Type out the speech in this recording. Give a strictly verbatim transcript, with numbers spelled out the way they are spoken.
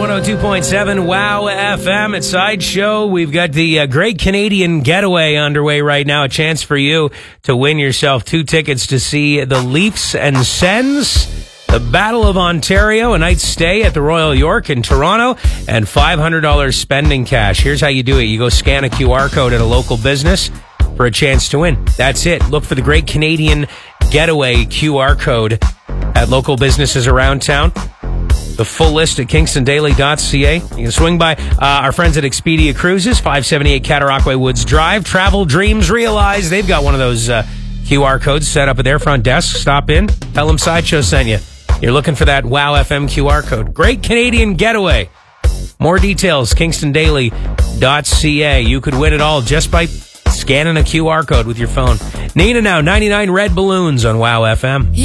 one oh two point seven Wow F M at Sideshow. We've got the uh, Great Canadian Getaway underway right now. A chance for you to win yourself two tickets to see the Leafs and Sens, the Battle of Ontario, a night's stay at the Royal York in Toronto, and five hundred dollars spending cash. Here's how you do it. You go scan a Q R code at a local business for a chance to win. That's it. Look for the Great Canadian Getaway Q R code at local businesses around town. The full list at kingston daily dot c a. You can swing by uh, our friends at Expedia Cruises, five seventy-eight Cataraqui Woods Drive. Travel dreams realized. They've got one of those uh, Q R codes set up at their front desk. Stop in. Tell them Sideshow sent you. You're looking for that Wow F M Q R code. Great Canadian Getaway. More details, kingston daily dot c a. You could win it all just by scanning a Q R code with your phone. Nina now, ninety-nine Red Balloons on Wow F M.